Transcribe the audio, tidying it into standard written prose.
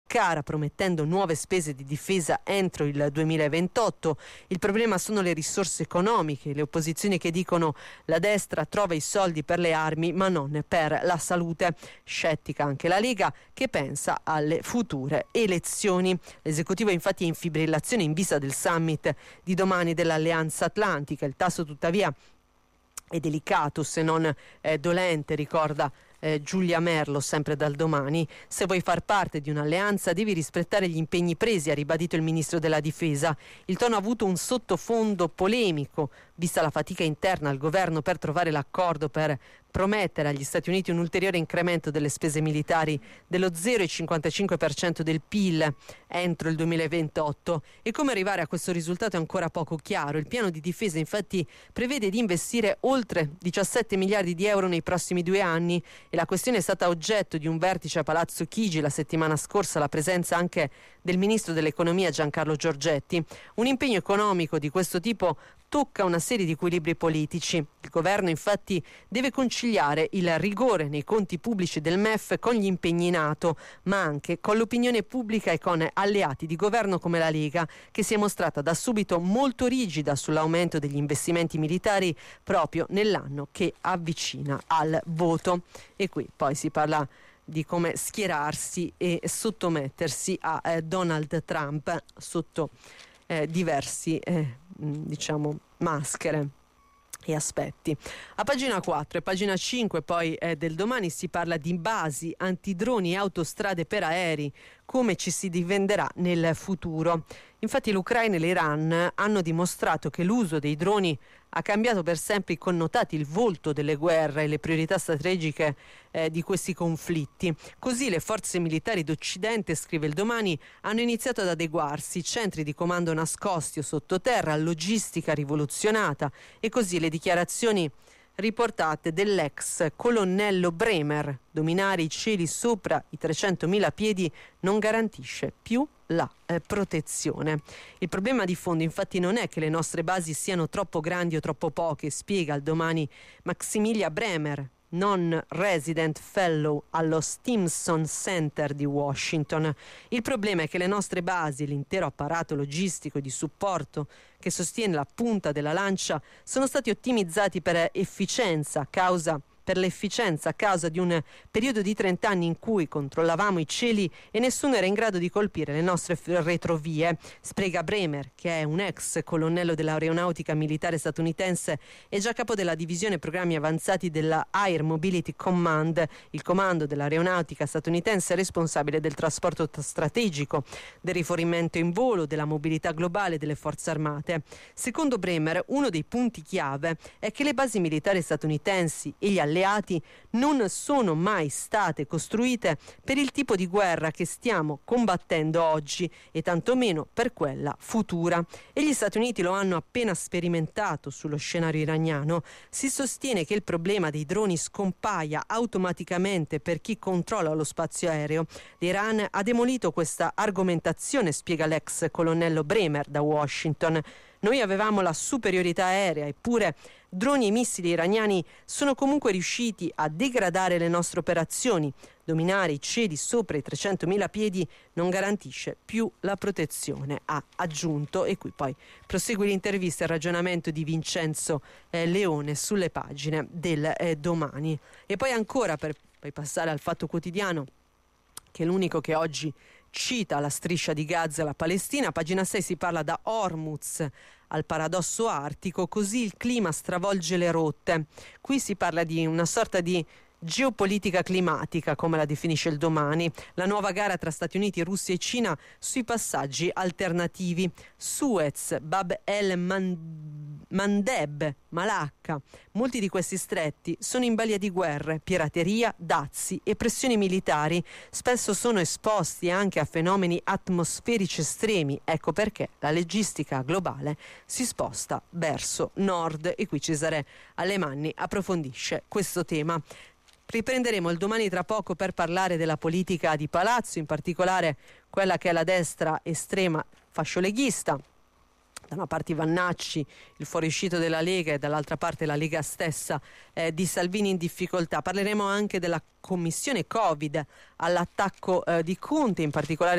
cara, promettendo nuove spese di difesa entro il 2028. Il problema sono le risorse economiche, le opposizioni che dicono la destra trova i soldi per le armi ma non per la salute. Scettica anche la Lega, che pensa alle future elezioni. L'esecutivo infatti è in fibrillazione in vista del summit di domani dell'Alleanza Atlantica. Il tasso tuttavia è delicato se non dolente, ricorda Giulia Merlo, sempre dal Domani. Se vuoi far parte di un'alleanza devi rispettare gli impegni presi, ha ribadito il ministro della difesa. Il tono ha avuto un sottofondo polemico, vista la fatica interna al governo per trovare l'accordo per promettere agli Stati Uniti un ulteriore incremento delle spese militari dello 0,55% del PIL entro il 2028. E come arrivare a questo risultato è ancora poco chiaro. Il piano di difesa infatti prevede di investire oltre 17 miliardi di euro nei prossimi 2 anni e la questione è stata oggetto di un vertice a Palazzo Chigi la settimana scorsa, la presenza anche del ministro dell'economia Giancarlo Giorgetti. Un impegno economico di questo tipo tocca una serie di equilibri politici. Il governo infatti deve conciliare il rigore nei conti pubblici del MEF con gli impegni in atto, ma anche con l'opinione pubblica e con alleati di governo come la Lega, che si è mostrata da subito molto rigida sull'aumento degli investimenti militari proprio nell'anno che avvicina al voto. E qui poi si parla di come schierarsi e sottomettersi a Donald Trump sotto diversi maschere e aspetti. A pagina 4 e pagina 5 poi del Domani si parla di basi antidroni e autostrade per aerei, come ci si difenderà nel futuro. Infatti l'Ucraina e l'Iran hanno dimostrato che l'uso dei droni ha cambiato per sempre i connotati, il volto delle guerre e le priorità strategiche di questi conflitti. Così le forze militari d'Occidente, scrive il Domani, hanno iniziato ad adeguarsi, centri di comando nascosti o sottoterra, logistica rivoluzionata, e così le dichiarazioni riportate dell'ex colonnello Bremer: dominare i cieli sopra i 300.000 piedi non garantisce più la protezione. Il problema di fondo infatti non è che le nostre basi siano troppo grandi o troppo poche, spiega al Domani Maximilia Bremer, non resident fellow allo Stimson Center di Washington. Il problema è che le nostre basi, l'intero apparato logistico e di supporto che sostiene la punta della lancia, sono stati ottimizzati per l'efficienza a causa di un periodo di 30 anni in cui controllavamo i cieli e nessuno era in grado di colpire le nostre retrovie, spiega Bremer, che è un ex colonnello dell'aeronautica militare statunitense e già capo della divisione programmi avanzati della Air Mobility Command, il comando dell'aeronautica statunitense responsabile del trasporto strategico, del rifornimento in volo, della mobilità globale delle forze armate. Secondo Bremer, uno dei punti chiave è che le basi militari statunitensi e gli alleati non sono mai state costruite per il tipo di guerra che stiamo combattendo oggi e tantomeno per quella futura. E gli Stati Uniti lo hanno appena sperimentato sullo scenario iraniano. Si sostiene che il problema dei droni scompaia automaticamente per chi controlla lo spazio aereo. L'Iran ha demolito questa argomentazione, spiega l'ex colonnello Bremer da Washington. Noi avevamo la superiorità aerea, eppure droni e missili iraniani sono comunque riusciti a degradare le nostre operazioni. Dominare i cieli sopra i 300.000 piedi non garantisce più la protezione, ha aggiunto. E qui poi prosegue l'intervista e il ragionamento di Vincenzo Leone sulle pagine del Domani. E poi ancora, per poi passare al Fatto Quotidiano, che è l'unico che oggi cita la striscia di Gaza e la Palestina, a pagina 6 si parla da Hormuz al paradosso artico, così il clima stravolge le rotte. Qui si parla di una sorta di geopolitica climatica, come la definisce il Domani, la nuova gara tra Stati Uniti, Russia e Cina sui passaggi alternativi. Suez, Bab el Mandeb, Malacca, molti di questi stretti sono in balia di guerre, pirateria, dazi e pressioni militari. Spesso sono esposti anche a fenomeni atmosferici estremi. Ecco perché la logistica globale si sposta verso nord. E qui Cesare Alemanni approfondisce questo tema. Riprenderemo il Domani tra poco per parlare della politica di palazzo, in particolare quella che è la destra estrema fascioleghista. Da una parte Vannacci, il fuoriuscito della Lega, e dall'altra parte la Lega stessa di Salvini in difficoltà. Parleremo anche della commissione Covid, all'attacco di Conte, in particolare